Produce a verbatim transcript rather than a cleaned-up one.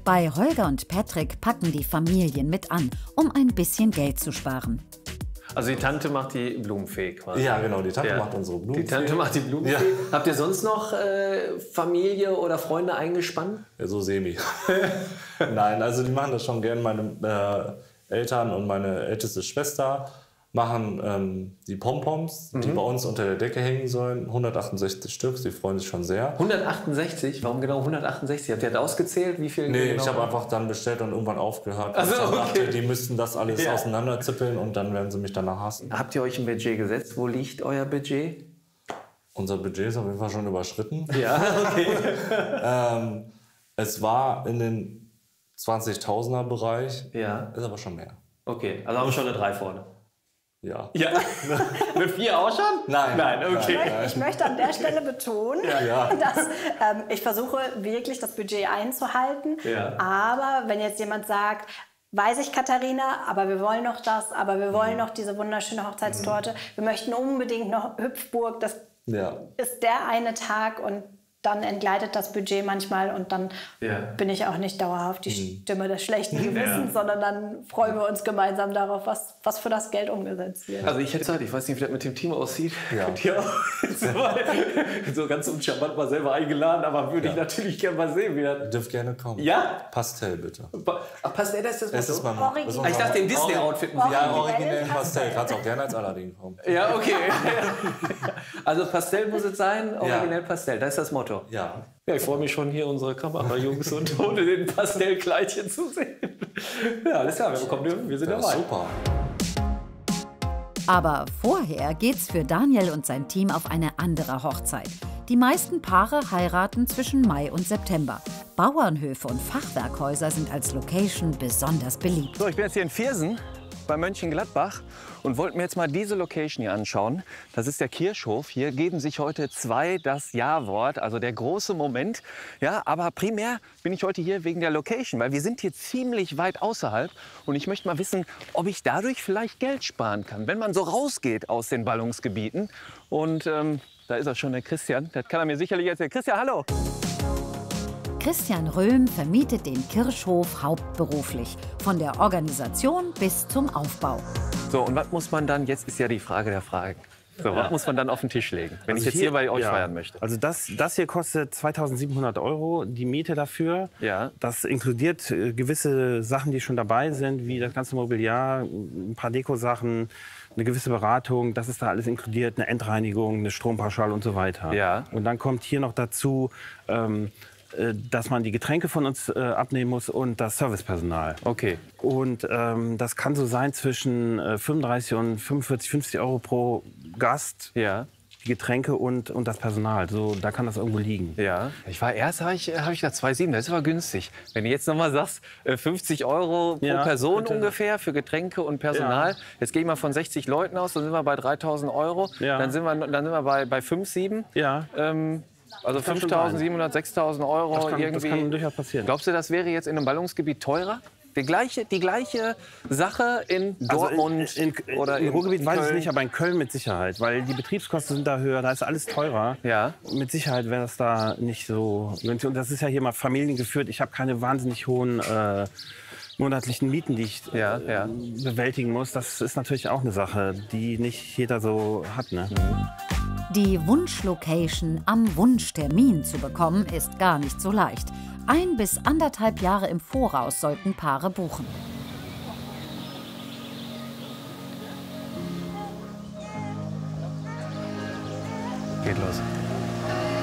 Bei Holger und Patrick packen die Familien mit an, um ein bisschen Geld zu sparen. Also die Tante macht die Blumenfee quasi. Ja, genau, die Tante ja. macht unsere Blumenfee. Die Tante macht die Blumenfee. Ja. Habt ihr sonst noch äh, Familie oder Freunde eingespannt? Ja, so semi. Nein, also die machen das schon gern. Meine äh, Eltern und meine älteste Schwester machen ähm, die Pompoms, mhm. die bei uns unter der Decke hängen sollen. hundertachtundsechzig Stück, die freuen sich schon sehr. hundertachtundsechzig? Warum genau hundertachtundsechzig? Habt ihr das ausgezählt? Wie viel? Nee, genau? ich habe einfach dann bestellt und irgendwann aufgehört. Also, ich okay. dachte, die müssten das alles ja. auseinanderzippeln und dann werden sie mich danach hassen. Habt ihr euch ein Budget gesetzt? Wo liegt euer Budget? Unser Budget ist auf jeden Fall schon überschritten. Ja, okay. ähm, es war in den zwanzigtausender Bereich, ja. ist aber schon mehr. Okay, also haben wir schon eine drei vorne. Ja. Ja. Eine vier auch schon? Nein. Nein, okay. Ich möchte, ich möchte an der Stelle betonen, ja. dass ähm, ich versuche wirklich das Budget einzuhalten. Ja. Aber wenn jetzt jemand sagt, weiß ich, Katharina, aber wir wollen noch das, aber wir wollen mhm. noch diese wunderschöne Hochzeitstorte, mhm. wir möchten unbedingt noch Hüpfburg, das ja. ist der eine Tag und dann entgleitet das Budget manchmal und dann ja. bin ich auch nicht dauerhaft die Stimme des schlechten Gewissens, ja. sondern dann freuen wir uns gemeinsam darauf, was, was für das Geld umgesetzt wird. Also ich hätte gesagt, ich weiß nicht, wie das mit dem Team aussieht. Ja. Könnt ihr auch so, so ganz uncharmant mal selber eingeladen, aber würde ja. ich natürlich gerne mal sehen, wie das... Ihr dürft gerne kommen. Ja? Pastell, bitte. Ach, Pastell, das ist das, das ist mein ah, ich dachte, im Disney-Outfit. Ja, originell Pastell. Kannst auch gerne als Aladdin kommen. Ja, okay. Also Pastell muss es sein, originell ja. Pastell. Das ist das Motto. Ja. Ja, ich freue mich schon, hier unsere Kamerajungs und ohne den Pastellkleidchen zu sehen. Ja, alles klar, wir, bekommen, wir sind ja, dabei. Super. Aber vorher geht's für Daniel und sein Team auf eine andere Hochzeit. Die meisten Paare heiraten zwischen Mai und September. Bauernhöfe und Fachwerkhäuser sind als Location besonders beliebt. So, ich bin jetzt hier in Viersen bei Mönchengladbach und wollte mir jetzt mal diese Location hier anschauen. Das ist der Kirchhof. Hier geben sich heute zwei das Ja-Wort, also der große Moment. Ja, aber primär bin ich heute hier wegen der Location, weil wir sind hier ziemlich weit außerhalb und ich möchte mal wissen, ob ich dadurch vielleicht Geld sparen kann, wenn man so rausgeht aus den Ballungsgebieten. Und ähm, da ist auch schon der Christian, das kann er mir sicherlich erzählen. Christian, hallo! Christian Röhm vermietet den Kirchhof hauptberuflich, von der Organisation bis zum Aufbau. So, und was muss man dann, jetzt ist ja die Frage der Fragen, so, ja. was muss man dann auf den Tisch legen, wenn also ich jetzt hier, hier bei euch ja. feiern möchte? Also das, das hier kostet zweitausendsiebenhundert Euro, die Miete dafür. Ja. Das inkludiert äh, gewisse Sachen, die schon dabei sind, wie das ganze Mobiliar, ein paar Dekosachen, eine gewisse Beratung, das ist da alles inkludiert, eine Endreinigung, eine Strompauschale und so weiter. Ja. Und dann kommt hier noch dazu, ähm, dass man die Getränke von uns äh, abnehmen muss und das Servicepersonal. Okay. Und ähm, das kann so sein zwischen äh, fünfunddreißig und fünfundvierzig, fünfzig Euro pro Gast. Ja. Die Getränke und, und das Personal. So, da kann das irgendwo liegen. Ja. Ich war erst, habe ich, hab ich gedacht, zwei Komma sieben, das ist aber günstig. Wenn du jetzt noch mal sagst, fünfzig Euro pro ja, Person bitte. ungefähr für Getränke und Personal. Ja. Jetzt gehe ich mal von sechzig Leuten aus, dann sind wir bei dreitausend Euro. Ja. Dann sind wir, dann sind wir bei, bei fünf, sieben. Ja. Ähm, Also fünftausendsiebenhundert, sechstausend Euro das kann, irgendwie. Das kann durchaus passieren. Glaubst du, das wäre jetzt in einem Ballungsgebiet teurer? Die gleiche, die gleiche Sache in Dortmund also in, in, oder im Ruhrgebiet in weiß Köln? ich nicht, aber in Köln mit Sicherheit, weil die Betriebskosten sind da höher, da ist alles teurer. Ja. Mit Sicherheit wäre das da nicht so günstig. Und das ist ja hier mal familiengeführt. Ich habe keine wahnsinnig hohen äh, monatlichen Mieten, die ich ja, ja. äh, bewältigen muss. Das ist natürlich auch eine Sache, die nicht jeder so hat. Ne? Die Wunschlocation am Wunschtermin zu bekommen, ist gar nicht so leicht. Ein bis anderthalb Jahre im Voraus sollten Paare buchen. Geht los.